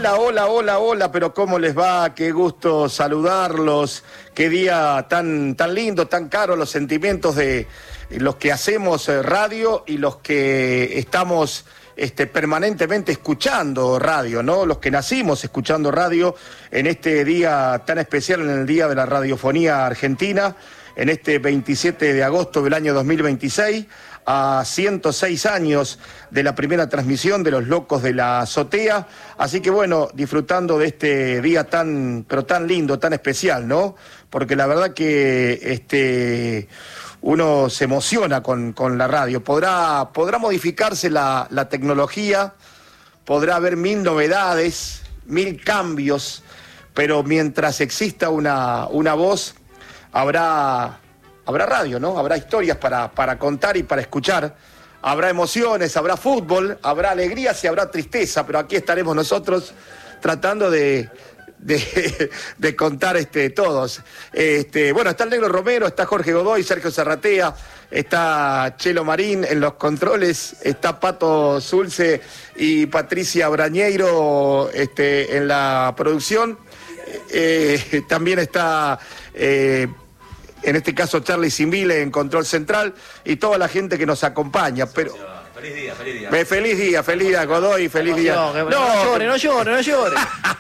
Hola, hola, hola, hola, pero ¿cómo les va? Qué gusto saludarlos, qué día tan lindo, tan caro, los sentimientos de los que hacemos radio y los que estamos permanentemente escuchando radio, ¿no? Los que nacimos escuchando radio en este día tan especial, en el Día de la Radiofonía Argentina, en este 27 de agosto del año 2026, a 106 años de la primera transmisión de Los Locos de la Azotea. Así que bueno, disfrutando de este día pero tan lindo, tan especial, ¿no? Porque la verdad que uno se emociona con la radio. Podrá modificarse la tecnología, podrá haber 1000 novedades, 1000 cambios, pero mientras exista una voz, habrá radio, ¿no? Habrá historias para contar y para escuchar. Habrá emociones, habrá fútbol, habrá alegrías y habrá tristeza, pero aquí estaremos nosotros tratando de contar todos. Bueno, está el Negro Romero, está Jorge Godoy, Sergio Zarratea, está Chelo Marín en los controles, está Pato Zulce y Patricia Brañeiro en la producción. También está... en este caso Charlie Simbile en Control Central y toda la gente que nos acompaña. Pero feliz día. Feliz día, Godoy, feliz día. No llore.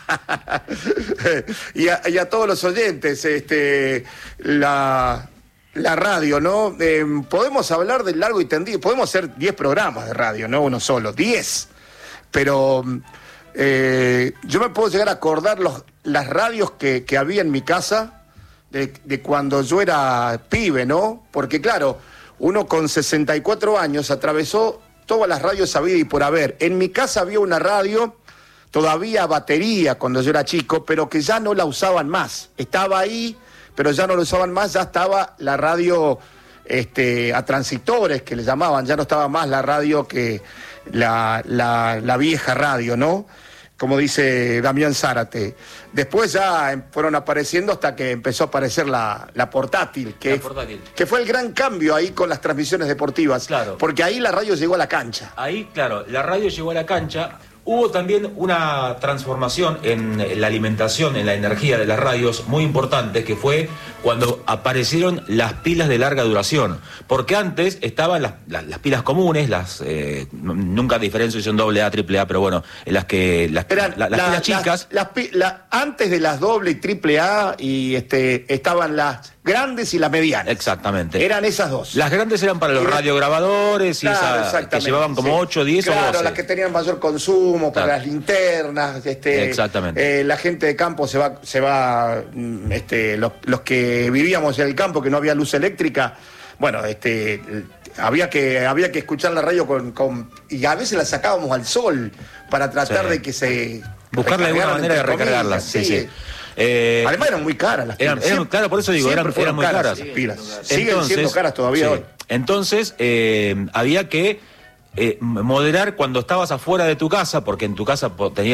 y a todos los oyentes, la radio, ¿no? Podemos hablar de largo y tendido, podemos hacer 10 programas de radio, no uno solo, 10. Pero yo me puedo llegar a acordar las radios que había en mi casa, de cuando yo era pibe, ¿no? Porque claro, uno con 64 años atravesó todas las radios habidas y por haber. En mi casa había una radio, todavía a batería cuando yo era chico, pero que ya no la usaban más. Estaba ahí, pero ya no la usaban más, ya estaba la radio a transistores, que le llamaban, ya no estaba más la radio que la vieja radio, ¿no? Como dice Damián Zárate. Después ya fueron apareciendo hasta que empezó a aparecer la portátil, que fue el gran cambio ahí con las transmisiones deportivas. Claro. Porque ahí la radio llegó a la cancha. Ahí, claro, la radio llegó a la cancha. Hubo también una transformación en la alimentación, en la energía de las radios muy importante, que fue cuando aparecieron las pilas de larga duración. Porque antes estaban las pilas comunes, nunca diferencio si son AA, AAA, pero bueno, las pilas chicas. Antes de las AA y AAA estaban las grandes y las medianas. Exactamente. Eran esas dos. Las grandes eran para los radiograbadores y que llevaban como 8, 10 o 12. Claro, las que tenían mayor consumo, para las linternas. Exactamente. La gente de campo se va los que vivíamos en el campo, que no había luz eléctrica, bueno, había que escuchar la radio y a veces la sacábamos al sol para tratar de que se... Buscarle alguna manera de recargarlas. Sí. Además eran muy caras las pilas. Eran caras, por eso digo, eran muy caras. Las pilas. Siguen siendo caras todavía hoy. Entonces, había que moderar cuando estabas afuera de tu casa, porque en tu casa tenías